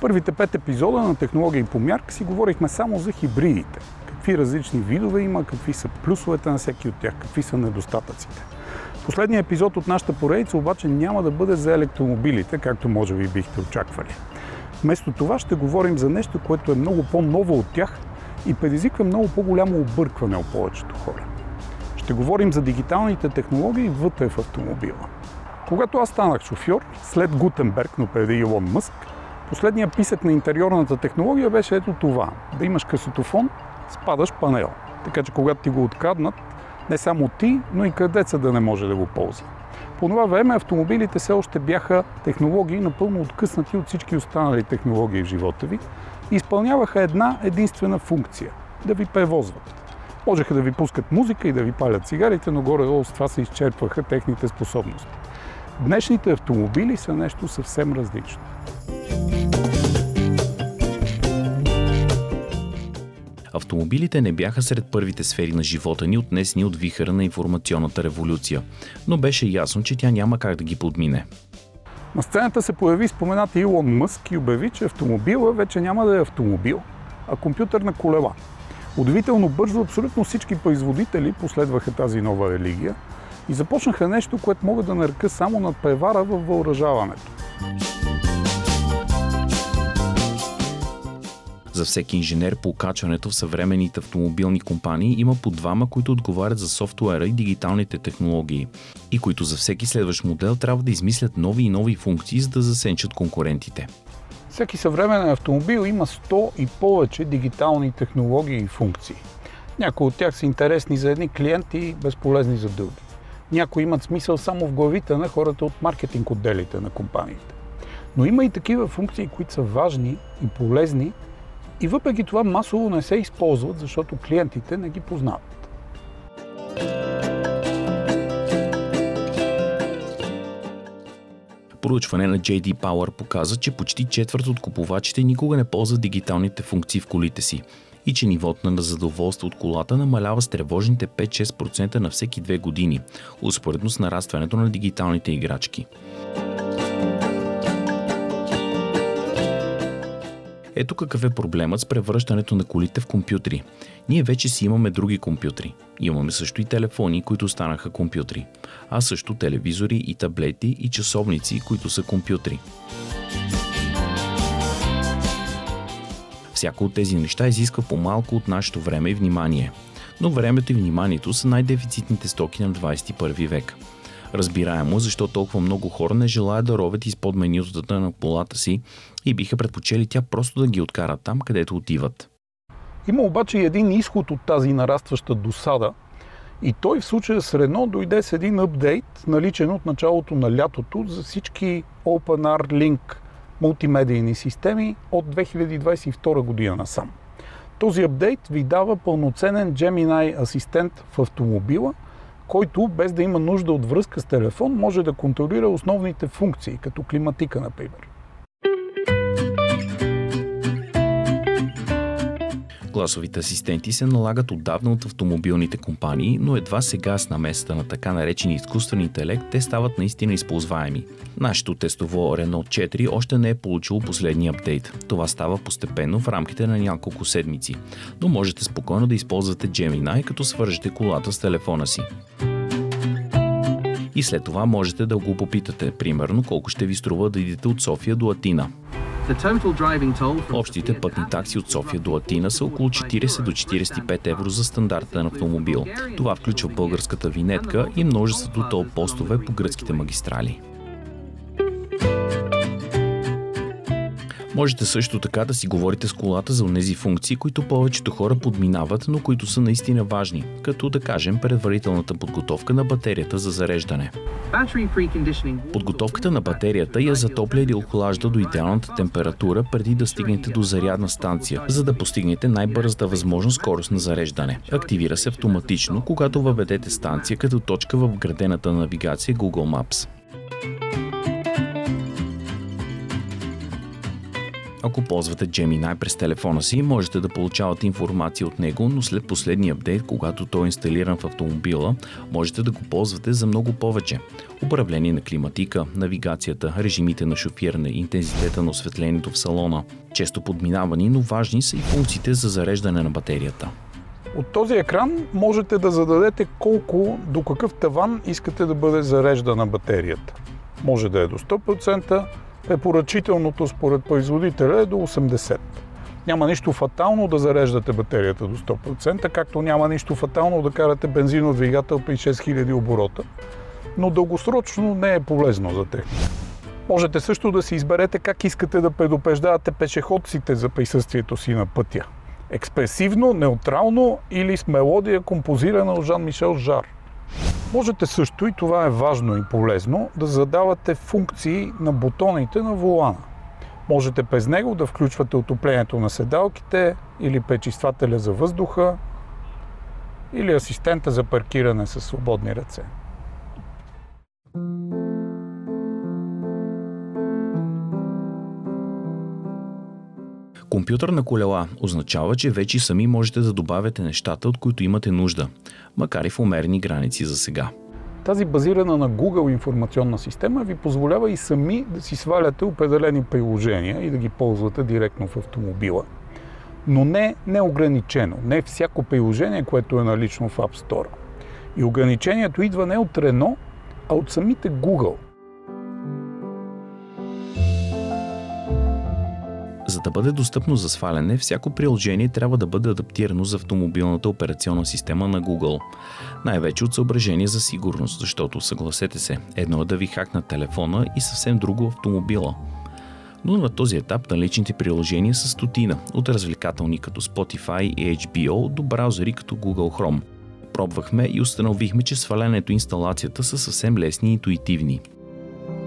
Първите 5 епизода на Технологии по мярка си говорихме само за хибридите. Какви различни видове има, какви са плюсовете на всеки от тях, какви са недостатъците. Последният епизод от нашата поредица обаче няма да бъде за електромобилите, както може би бихте очаквали. Вместо това ще говорим за нещо, което е много по-ново от тях и предизвиква много по-голямо объркване у повечето хора. Ще говорим за дигиталните технологии вътре в автомобила. Когато аз станах шофьор, след Гутенберг, но преди Илон Мъск, последният писък на интериорната технология беше ето това. Да имаш късотофон с падащ панел. Така че когато ти го откраднат, не само ти, но и крадеца да не може да го ползва. По това време автомобилите все още бяха технологии напълно откъснати от всички останали технологии в живота ви и изпълняваха една единствена функция – да ви превозват. Можеха да ви пускат музика и да ви палят цигарите, но горе-долу с това се изчерпваха техните способности. Днешните автомобили са нещо съвсем различно. Автомобилите не бяха сред първите сфери на живота ни, отнесени от вихъра на информационната революция, но беше ясно, че тя няма как да ги подмине. На сцената се появи споменат Илон Мъск и обяви, че автомобила вече няма да е автомобил, а компютърна колела. Удивително бързо абсолютно всички производители последваха тази нова религия и започнаха нещо, което мога да нарека само надпревара във въоръжаването. За всеки инженер по окачването в съвременните автомобилни компании има по двама, които отговарят за софтуера и дигиталните технологии и които за всеки следващ модел трябва да измислят нови и нови функции, за да засенчат конкурентите. Всеки съвременен автомобил има 100 и повече дигитални технологии и функции. Някои от тях са интересни за едни клиенти и безполезни за други. Някои имат смисъл само в главите на хората от маркетинг отделите на компаниите. Но има и такива функции, които са важни и полезни и въпреки това масово не се използват, защото клиентите не ги познават. Проучване на JD Power показа, че почти четвърт от купувачите никога не ползват дигиталните функции в колите си и че нивото на задоволство от колата намалява с тревожните 5-6% на всеки 2 години, успоредно с нарастването на дигиталните играчки. Ето какъв е проблемът с превръщането на колите в компютри. Ние вече си имаме други компютри. Имаме също и телефони, които станаха компютри. А също телевизори и таблети и часовници, които са компютри. Всяко от тези неща изисква по-малко от нашето време и внимание. Но времето и вниманието са най-дефицитните стоки на 21 век. Разбираемо, защо толкова много хора не желаят да ровят изпод менютата на колата си и биха предпочели тя просто да ги откара там, където отиват. Има обаче и един изход от тази нарастваща досада и той в случая с Рено дойде с един апдейт, наличен от началото на лятото за всички OpenR-Link мултимедийни системи от 2022 година насам. Този апдейт ви дава пълноценен Gemini асистент в автомобила, който без да има нужда от връзка с телефон може да контролира основните функции, като климатика, например. Гласовите асистенти се налагат отдавна от автомобилните компании, но едва сега с намесата на така наречени изкуствен интелект те стават наистина използваеми. Нашето тестово Renault 4 още не е получило последния апдейт. Това става постепенно в рамките на няколко седмици, но можете спокойно да използвате Gemini, като свържете колата с телефона си. И след това можете да го попитате, примерно колко ще ви струва да идете от София до Атина. Общите пътни такси от София до Атина са около 40 до 45 евро за стандартен автомобил. Това включва българската винетка и множеството тол постове по гръцките магистрали. Можете също така да си говорите с колата за онези функции, които повечето хора подминават, но които са наистина важни, като да кажем предварителната подготовка на батерията за зареждане. Подготовката на батерията я затопля или охлажда до идеалната температура преди да стигнете до зарядна станция, за да постигнете най-бързата възможна скорост на зареждане. Активира се автоматично, когато въведете станция като точка в вградената навигация Google Maps. Ако ползвате Gemini през телефона си, можете да получавате информация от него, но след последния апдейт, когато той е инсталиран в автомобила, можете да го ползвате за много повече. Управление на климатика, навигацията, режимите на шофиране, интензитета на осветлението в салона. Често подминавани, но важни са и функциите за зареждане на батерията. От този екран можете да зададете до какъв таван искате да бъде зареждана батерията. Може да е до 100%, препоръчителното според производителя е до 80%. Няма нищо фатално да зареждате батерията до 100%, както няма нищо фатално да карате бензинов двигател при 6000 оборота, но дългосрочно не е полезно за техника. Можете също да си изберете как искате да предупреждавате пешеходците за присъствието си на пътя. Експресивно, неутрално или с мелодия, композирана от Жан-Мишел Жар. Можете също, и това е важно и полезно, да задавате функции на бутоните на волана. Можете през него да включвате отоплението на седалките или пречиствателя за въздуха или асистента за паркиране със свободни ръце. Компютър на колела означава, че вече сами можете да добавяте нещата, от които имате нужда, макар и в умерени граници за сега. Тази базирана на Google информационна система ви позволява и сами да си сваляте определени приложения и да ги ползвате директно в автомобила. Но не неограничено, не всяко приложение, което е налично в App Store. И ограничението идва не от Renault, а от самите Google. За да бъде достъпно за сваляне, всяко приложение трябва да бъде адаптирано за автомобилната операционна система на Google. Най-вече от съображение за сигурност, защото, съгласете се, едно е да ви хакнат телефона и съвсем друго автомобила. Но на този етап наличните приложения са стотина, от развлекателни като Spotify и HBO до браузъри като Google Chrome. Пробвахме и установихме, че свалянето и инсталацията са съвсем лесни и интуитивни.